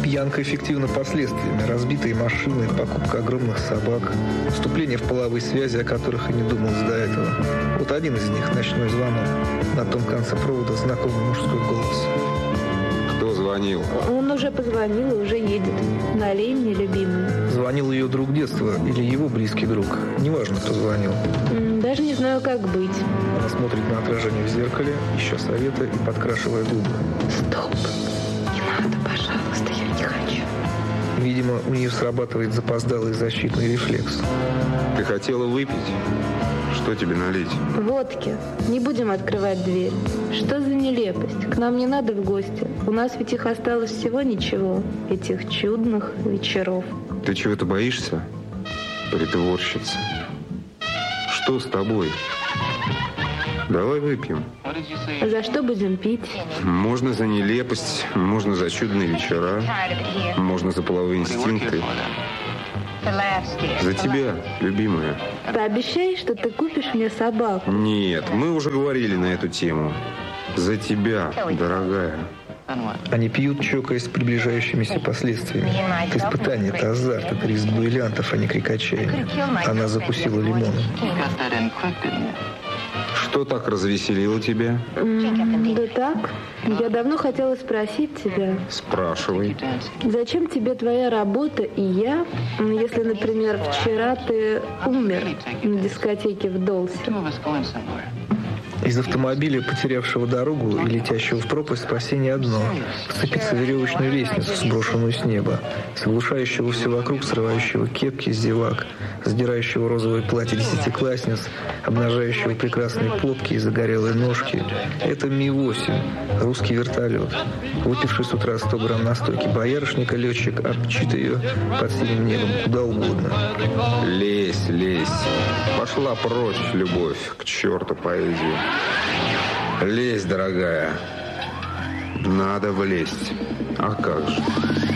Пьянка эффективна последствиями. Разбитые машины, покупка огромных собак, вступление в половые связи, о которых и не думалось до этого. Вот один из них, ночной звонок. На том конце провода знакомый мужской голос. Кто звонил? Он уже позвонил и уже едет. Налей мне, любимый. Звонил ее друг детства или его близкий друг. Неважно, кто звонил. Даже не знаю, как быть. Она смотрит на отражение в зеркале, ища совета и подкрашивая губы. Стоп. Не надо, пожалуйста, я не хочу. Видимо, у нее срабатывает запоздалый защитный рефлекс. Ты хотела выпить? Что тебе налить? Водки. Не будем открывать дверь. Что за нелепость? К нам не надо в гости. У нас ведь их осталось всего ничего. Этих чудных вечеров. Ты чего-то боишься? Притворщица. Что с тобой? Давай выпьем. За что будем пить? Можно за нелепость, можно за чудные вечера, можно за половые инстинкты. За тебя, любимая. Пообещай, что ты купишь мне собаку. Нет, мы уже говорили на эту тему. За тебя, дорогая. Они пьют, чокаясь с приближающимися последствиями. Это испытание, это азарт, это риск дуэлянтов, а не крикачей. Она закусила лимоном. Что так развеселило тебя? Да так. Я давно хотела спросить тебя. Спрашивай. Зачем тебе твоя работа и я, если, например, вчера ты умер на дискотеке в Долсе? Из автомобиля, потерявшего дорогу и летящего в пропасть, спасение одно – вцепиться в веревочную лестницу, сброшенную с неба, с оглушающего все вокруг, срывающего кепки с зевак, сдирающего розовое платье десятиклассниц, обнажающего прекрасные попки и загорелые ножки. Это Ми-8, русский вертолет. Выпивший с утра 100 грамм настойки боярышника, летчик обчит ее под синим небом куда угодно. Лезь, лезь. Пошла прочь, любовь, к черту поэзию. Лезь, дорогая. Надо влезть. А как же?